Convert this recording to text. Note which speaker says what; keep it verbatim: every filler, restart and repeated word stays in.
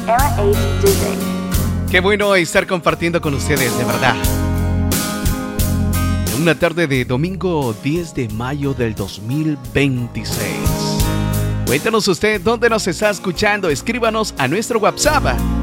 Speaker 1: Era ocho D J.
Speaker 2: Qué bueno estar compartiendo con ustedes, de verdad. En una tarde de domingo diez de mayo del dos mil veintiséis. Cuéntanos usted dónde nos está escuchando. Escríbanos a nuestro WhatsApp